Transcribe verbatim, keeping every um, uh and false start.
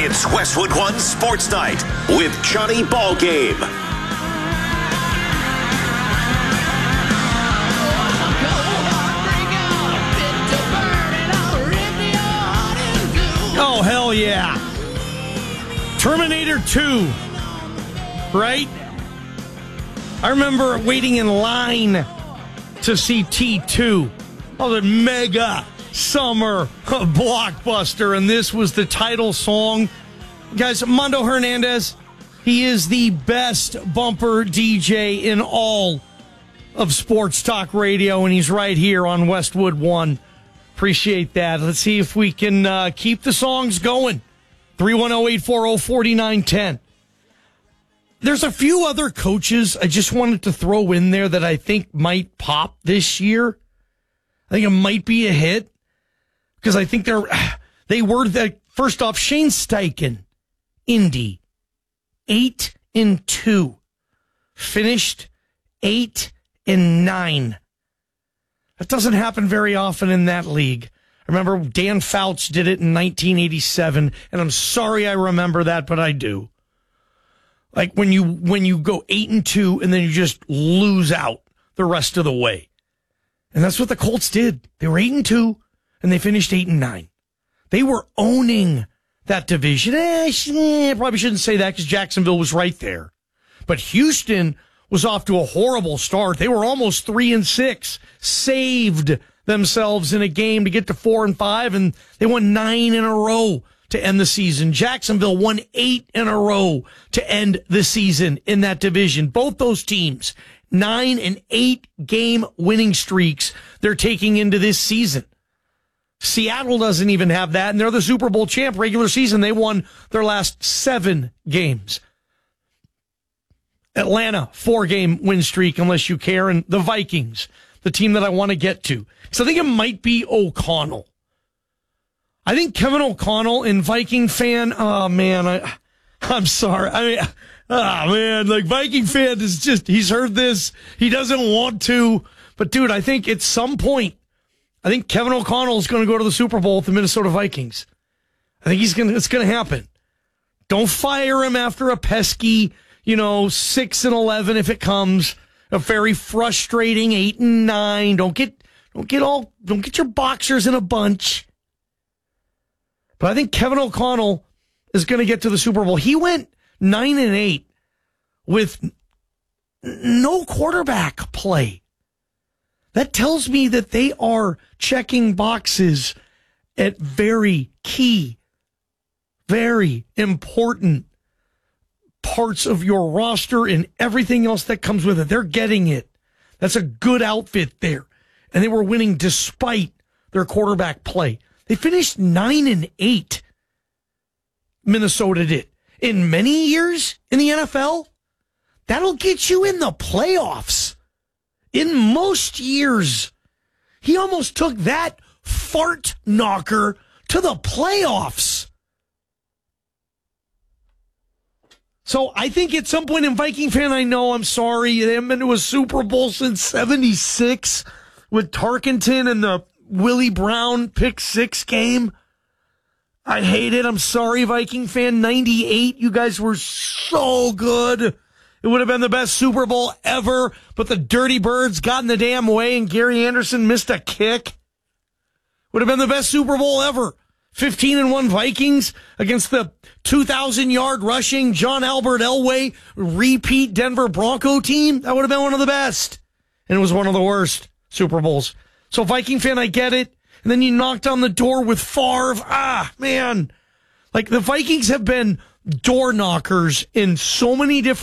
It's Westwood One Sports Night with Johnny Ballgame. Oh, hell yeah. Terminator two, right? I remember waiting in line to see T two. Oh, the mega summer blockbuster, and this was the title song. Guys, Mondo Hernandez, he is the best bumper D J in all of sports talk radio, and he's right here on Westwood One. Appreciate that. Let's see if we can uh, keep the songs going. three one zero, eight four zero, four nine one zero. There's a few other coaches I just wanted to throw in there that I think might pop this year. I think it might be a hit because I think they're they were that. First off, Shane Steichen, Indy, eight and two, finished eight and nine. That doesn't happen very often in that league. I remember Dan Fouts did it in nineteen eighty-seven, and I'm sorry I remember that, but I do. Like when you when you go eight and two, and then you just lose out the rest of the way, and that's what the Colts did. They were eight and two, and they finished eight and nine. They were owning that division. Eh, I probably shouldn't say that because Jacksonville was right there, but Houston was off to a horrible start. They were almost three and six, saved themselves in a game to get to four and five, and they won nine in a row to end the season. Jacksonville won eight in a row to end the season in that division. Both those teams, nine and eight game winning streaks they're taking into this season. Seattle doesn't even have that, and they're the Super Bowl champ regular season. They won their last seven games. Atlanta, four-game win streak, unless you care, and the Vikings, the team that I want to get to. So I think it might be O'Connell. I think Kevin O'Connell, and Viking fan, oh, man, I, I'm sorry. I mean, oh, man, like, Viking fan is just, he's heard this. He doesn't want to. But, dude, I think at some point, I think Kevin O'Connell is going to go to the Super Bowl with the Minnesota Vikings. I think he's going to, it's going to happen. Don't fire him after a pesky, you know, six and eleven if it comes. A very frustrating eight and nine. Don't get, don't get all, don't get your boxers in a bunch. But I think Kevin O'Connell is going to get to the Super Bowl. He went nine and eight with no quarterback play. That tells me that they are checking boxes at very key, very important parts of your roster and everything else that comes with it. They're getting it. That's a good outfit there. And they were winning despite their quarterback play. They finished nine and eight. Minnesota did. In many years in the N F L, that'll get you in the playoffs. In most years, he almost took that fart knocker to the playoffs. So I think at some point in Viking fan, I know, I'm sorry, they haven't been to a Super Bowl since seventy-six with Tarkenton and the Willie Brown pick six game. I hate it. I'm sorry, Viking fan. ninety-eight, you guys were so good. It would have been the best Super Bowl ever, but the Dirty Birds got in the damn way and Gary Anderson missed a kick. Would have been the best Super Bowl ever. fifteen and one Vikings against the two thousand yard rushing John Albert Elway repeat Denver Bronco team. That would have been one of the best. And it was one of the worst Super Bowls. So Viking fan, I get it. And then you knocked on the door with Favre. Ah, man. Like the Vikings have been door knockers in so many different